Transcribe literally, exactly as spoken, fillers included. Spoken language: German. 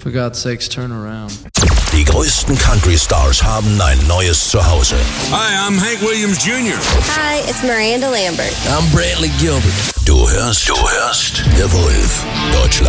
For God's sakes, turn around. Die größten Country-Stars haben ein neues Zuhause. Hi, I'm Hank Williams Junior Hi, it's Miranda Lambert. I'm Brantley Gilbert. Du hörst, du hörst The Wolf, Deutschland.